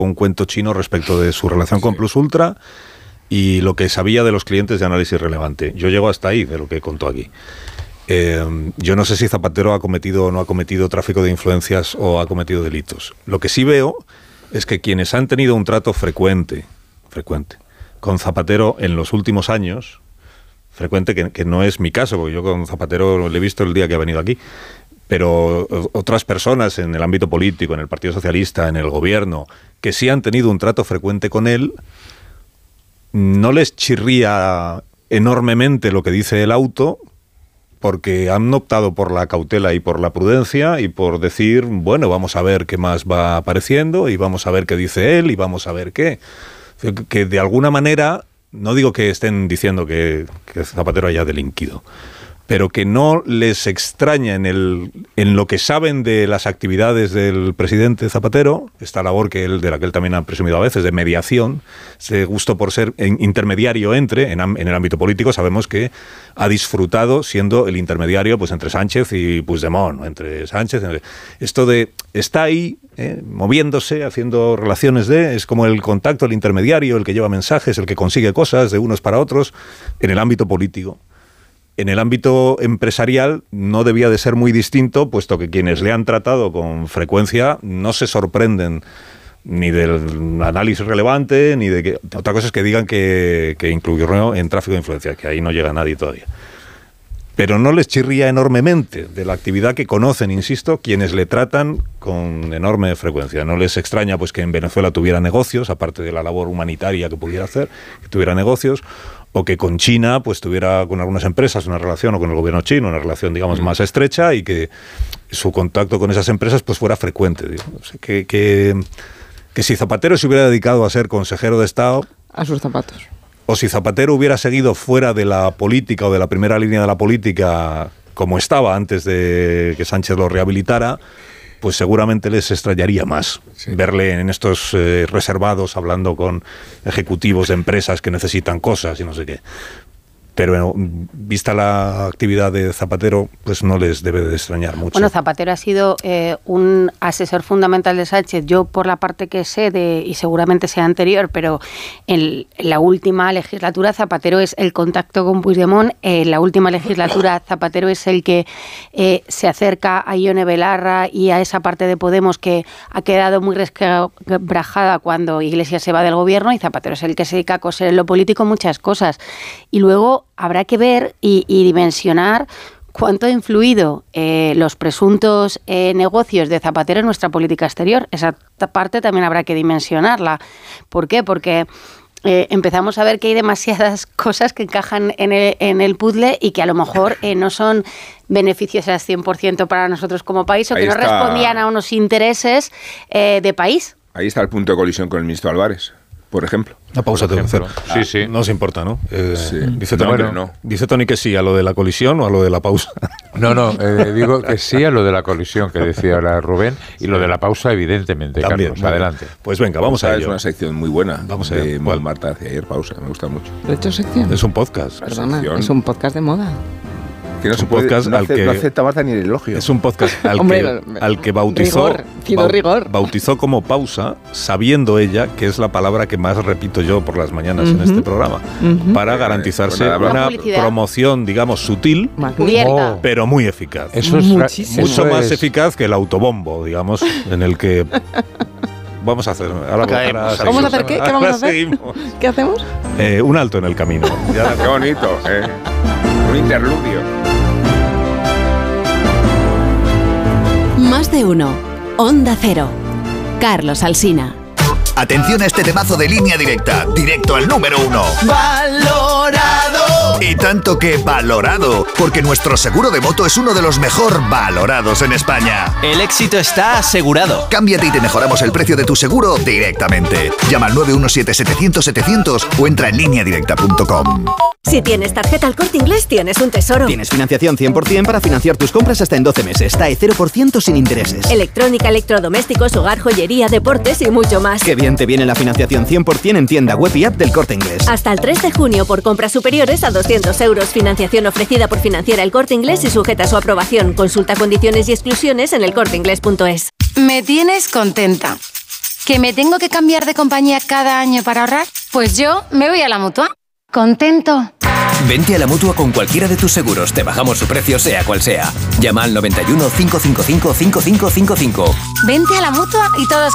un cuento chino respecto de su relación con Plus Ultra y lo que sabía de los clientes de Análisis Relevante. Yo llego hasta ahí de lo que contó aquí. Yo no sé si Zapatero ha cometido o no ha cometido tráfico de influencias o ha cometido delitos. Lo que sí veo es que quienes han tenido un trato frecuente con Zapatero en los últimos años, frecuente que no es mi caso, porque yo con Zapatero le he visto el día que ha venido aquí, pero otras personas en el ámbito político, en el Partido Socialista, en el gobierno, que sí han tenido un trato frecuente con él, no les chirría enormemente lo que dice el auto, porque han optado por la cautela y por la prudencia y por decir, bueno, vamos a ver qué más va apareciendo y vamos a ver qué dice él y vamos a ver qué. Que de alguna manera, no digo que estén diciendo que Zapatero haya delinquido, pero que no les extraña en lo que saben de las actividades del presidente Zapatero, esta labor de la que él también ha presumido a veces, de mediación, ese gusto por ser intermediario en el ámbito político. Sabemos que ha disfrutado siendo el intermediario pues entre Sánchez y Puigdemont, entre Sánchez... Esto de... está ahí, moviéndose, haciendo relaciones es como el contacto, el intermediario, el que lleva mensajes, el que consigue cosas de unos para otros en el ámbito político. En el ámbito empresarial no debía de ser muy distinto, puesto que quienes le han tratado con frecuencia no se sorprenden ni del Análisis Relevante, ni de que... Otra cosa es que digan que incluyó en tráfico de influencia, que ahí no llega nadie todavía. Pero no les chirría enormemente de la actividad que conocen, insisto, quienes le tratan con enorme frecuencia. No les extraña pues que en Venezuela tuviera negocios, aparte de la labor humanitaria que pudiera hacer, que tuviera negocios, o que con China pues tuviera con algunas empresas una relación, o con el gobierno chino una relación, digamos, más estrecha, y que su contacto con esas empresas pues fuera frecuente. O sea, que si Zapatero se hubiera dedicado a ser consejero de Estado... A sus zapatos. O si Zapatero hubiera seguido fuera de la política o de la primera línea de la política como estaba antes de que Sánchez lo rehabilitara, pues seguramente les extrañaría más verle en estos reservados hablando con ejecutivos de empresas que necesitan cosas y no sé qué. Pero vista la actividad de Zapatero, pues no les debe de extrañar mucho. Bueno, Zapatero ha sido un asesor fundamental de Sánchez. Yo, por la parte que sé, y seguramente sea anterior, pero en la última legislatura Zapatero es el contacto con Puigdemont. En la última legislatura Zapatero es el que se acerca a Ione Belarra y a esa parte de Podemos que ha quedado muy resquebrajada cuando Iglesias se va del gobierno, y Zapatero es el que se dedica a coser en lo político muchas cosas. Y luego habrá que ver y dimensionar cuánto ha influido los presuntos negocios de Zapatero en nuestra política exterior. Esa parte también habrá que dimensionarla. ¿Por qué? Porque empezamos a ver que hay demasiadas cosas que encajan en el puzzle y que a lo mejor no son beneficiosas 100% para nosotros como país, o que no respondían a unos intereses de país. Ahí está el punto de colisión con el ministro Álvarez, por ejemplo. Una pausa tengo que hacer. Sí, sí. No se importa, ¿no? Sí. Dice Tony, dice Tony que sí a lo de la colisión o a lo de la pausa. No, digo que sí a lo de la colisión que decía ahora Rubén, y lo de la pausa, evidentemente. También, Carlos, adelante. Pues venga, vamos a ello. Es una sección muy buena. Vamos a de ello. Marta hacia ayer, pausa. Me gusta mucho. ¿De hecho sección? Es un podcast. Perdona, es un podcast de moda. Que no Es se un puede, podcast no al que... no acepta Marta ni el elogio. Es un podcast al que bautizó... Rigor. Bautizó como pausa, sabiendo ella que es la palabra que más repito yo por las mañanas en este programa, para garantizarse una promoción, digamos, sutil, pero muy eficaz. Eso es mucho más eficaz que el autobombo, digamos, en el que... Vamos a hacer... ¿Vamos a hacer qué? ¿Qué vamos a hacer? ¿Qué hacemos? Un alto en el camino. Qué bonito, un interludio. Más de uno. Onda Cero. Carlos Alsina. Atención a este temazo de Línea Directa, directo al número 1. ¡Valorado! Y tanto que valorado, porque nuestro seguro de moto es uno de los mejor valorados en España. El éxito está asegurado. Cámbiate y te mejoramos el precio de tu seguro directamente. Llama al 917-700-700 o entra en lineadirecta.com. Si tienes tarjeta El Corte Inglés, tienes un tesoro. Tienes financiación 100% para financiar tus compras hasta en 12 meses. TAE 0% sin intereses. Electrónica, electrodomésticos, hogar, joyería, deportes y mucho más. Qué bien te viene la financiación 100% en tienda web y app del Corte Inglés. Hasta el 3 de junio por compras superiores a 200 euros. Financiación ofrecida por Financiera El Corte Inglés y sujeta a su aprobación. Consulta condiciones y exclusiones en elcorteinglés.es. Me tienes contenta. ¿Que me tengo que cambiar de compañía cada año para ahorrar? Pues yo me voy a la Mutua. ¿Contento? Vente a la Mutua con cualquiera de tus seguros. Te bajamos su precio, sea cual sea. Llama al 91 555 5555. Vente a la Mutua y todos